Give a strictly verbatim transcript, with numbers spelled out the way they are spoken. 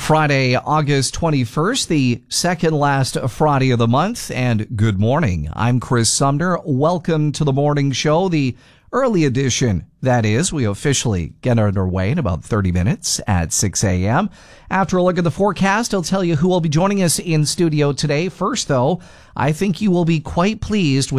Friday, August twenty-first, the second last Friday of the month, and good morning. I'm Chris Sumner. Welcome to the morning show, the early edition. That is, we officially get underway in about thirty minutes at six a.m. After a look at the forecast, I'll tell you who will be joining us in studio today. First, though, I think you will be quite pleased with